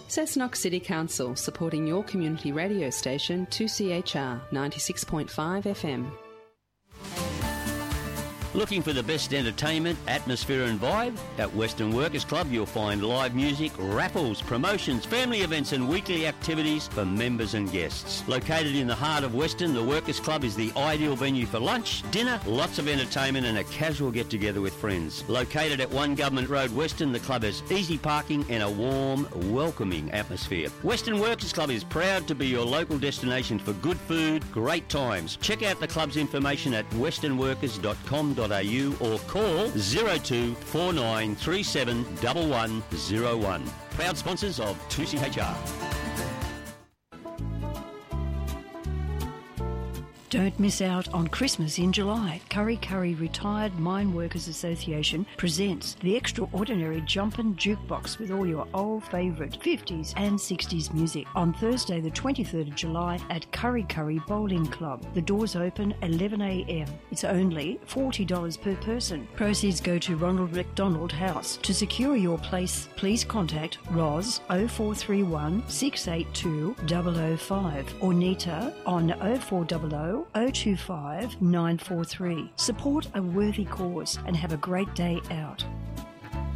Cessnock City Council, supporting your community radio station 2CHR 96.5 FM. Looking for the best entertainment, atmosphere and vibe? At Western Workers Club you'll find live music, raffles, promotions, family events and weekly activities for members and guests. Located in the heart of Western, the Workers Club is the ideal venue for lunch, dinner, lots of entertainment and a casual get-together with friends. Located at 1 Government Road, Western, the club has easy parking and a warm, welcoming atmosphere. Western Workers Club is proud to be your local destination for good food, great times. Check out the club's information at westernworkers.com.au or call 024937 1101. Proud sponsors of 2CHR. Don't miss out on Christmas in July. Kurri Kurri Retired Mine Workers Association presents the extraordinary Jumpin' Jukebox with all your old favourite 50s and 60s music on Thursday the 23rd of July at Kurri Kurri Bowling Club. The doors open 11 a.m. It's only $40 per person. Proceeds go to Ronald McDonald House. To secure your place, please contact Roz 0431 682 005 or Nita on 0400 025 943. Support a worthy cause and have a great day out.